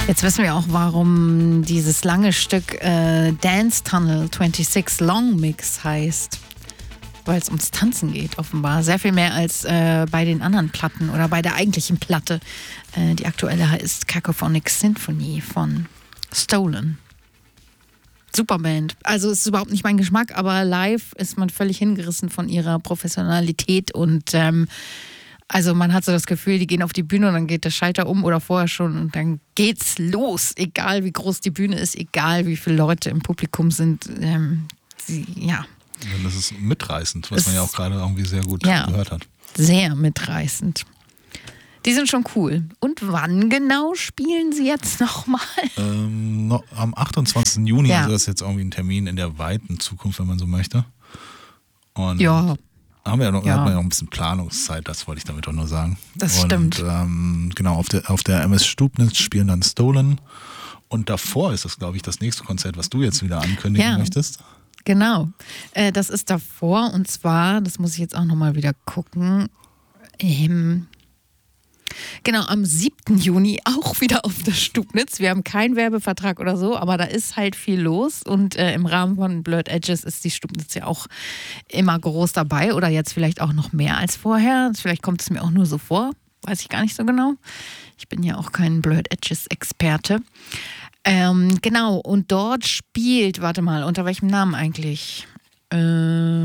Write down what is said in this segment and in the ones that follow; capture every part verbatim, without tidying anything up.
Jetzt wissen wir auch, warum dieses lange Stück äh, Dance Tunnel sechsundzwanzig Long Mix heißt. Weil es ums Tanzen geht, offenbar. Sehr viel mehr als äh, bei den anderen Platten oder bei der eigentlichen Platte. Äh, die aktuelle heißt Cacophonic Symphony von Stolen. Super Band. Also es ist überhaupt nicht mein Geschmack, aber live ist man völlig hingerissen von ihrer Professionalität und ähm, also man hat so das Gefühl, die gehen auf die Bühne und dann geht der Schalter um oder vorher schon und dann geht's los. Egal wie groß die Bühne ist, egal wie viele Leute im Publikum sind. Ähm, sie, ja. Ja, das ist mitreißend, was man ja auch gerade irgendwie sehr gut ja, gehört hat. Sehr mitreißend. Die sind schon cool. Und wann genau spielen sie jetzt nochmal? Ähm, noch am achtundzwanzigsten Juni, ja. also das ist jetzt irgendwie ein Termin in der weiten Zukunft, wenn man so möchte. Und ja. Haben wir ja noch, ja. hat man ja noch ein bisschen Planungszeit, das wollte ich damit auch nur sagen. Das und, stimmt. Ähm, genau, auf der, auf der M S Stubnitz spielen dann Stolen. Und davor ist das, glaube ich, das nächste Konzert, was du jetzt wieder ankündigen ja. möchtest. Genau, äh, das ist davor und zwar, das muss ich jetzt auch nochmal wieder gucken, ähm, genau, am siebten Juni auch wieder auf der Stubnitz. Wir haben keinen Werbevertrag oder so, aber da ist halt viel los und äh, im Rahmen von Blurred Edges ist die Stubnitz ja auch immer groß dabei oder jetzt vielleicht auch noch mehr als vorher. Vielleicht kommt es mir auch nur so vor, weiß ich gar nicht so genau. Ich bin ja auch kein Blurred Edges Experte. Ähm, genau, und dort spielt, warte mal, unter welchem Namen eigentlich? Äh,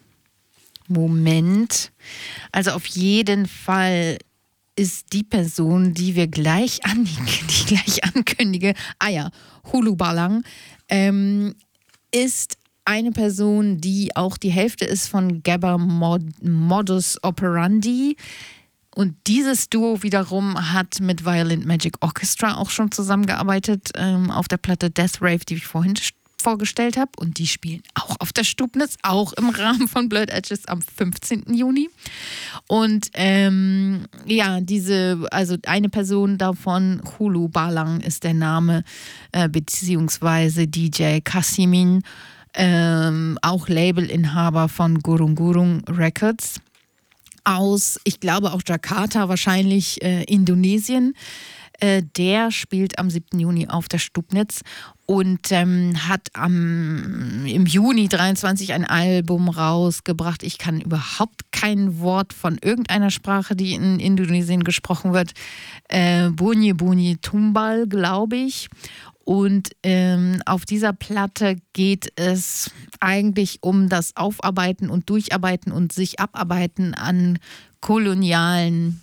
Moment. Also auf jeden Fall ist die Person, die wir gleich an, die ich gleich ankündige, ah ja, Hulu Balang, ähm, ist eine Person, die auch die Hälfte ist von Gabber Mod, Modus Operandi. Und dieses Duo wiederum hat mit Violent Magic Orchestra auch schon zusammengearbeitet ähm, auf der Platte Death Rave, die ich vorhin vorgestellt habe. Und die spielen auch auf der Stubnitz, auch im Rahmen von Blurred Edges am fünfzehnten Juni. Und ähm, ja, diese, also eine Person davon, Hulu Balang ist der Name, äh, beziehungsweise D J Kasimin, ähm, auch Labelinhaber von Gurung Gurung Records. Aus, ich glaube auch Jakarta, wahrscheinlich äh, Indonesien. Äh, der spielt am siebten Juni auf der Stubnitz und ähm, hat am, im Juni dreiundzwanzig ein Album rausgebracht. Ich kann überhaupt kein Wort von irgendeiner Sprache, die in Indonesien gesprochen wird. Äh, Bunyi Bunyi Tumbal, glaube ich. Und ähm, auf dieser Platte geht es eigentlich um das Aufarbeiten und Durcharbeiten und sich abarbeiten an kolonialen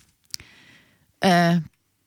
äh,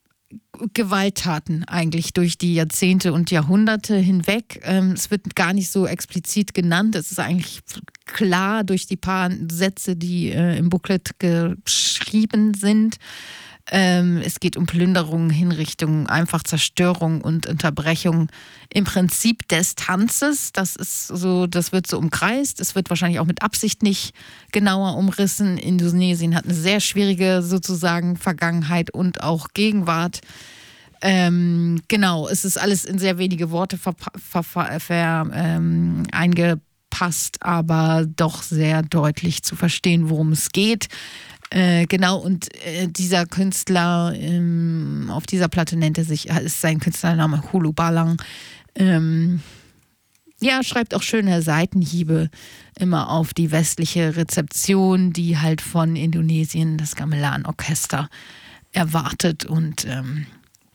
Gewalttaten eigentlich durch die Jahrzehnte und Jahrhunderte hinweg. Ähm, es wird gar nicht so explizit genannt. Es ist eigentlich klar durch die paar Sätze, die äh, im Booklet geschrieben sind. Ähm, es geht um Plünderung, Hinrichtung, einfach Zerstörung und Unterbrechung im Prinzip des Tanzes. Das ist so, das wird so umkreist. Es wird wahrscheinlich auch mit Absicht nicht genauer umrissen. Indonesien hat eine sehr schwierige sozusagen Vergangenheit und auch Gegenwart. Ähm, genau, es ist alles in sehr wenige Worte ver- ver- ver- ver- ähm, eingepasst, aber doch sehr deutlich zu verstehen, worum es geht. Äh, genau, und äh, dieser Künstler ähm, auf dieser Platte nennt er sich, ist sein Künstlername Hulu Balang. Ähm, ja, schreibt auch schöne Seitenhiebe immer auf die westliche Rezeption, die halt von Indonesien das Gamelan-Orchester erwartet und ähm,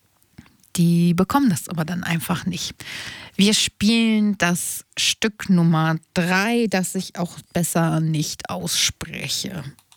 die bekommen das aber dann einfach nicht. Wir spielen das Stück Nummer drei, das ich auch besser nicht ausspreche.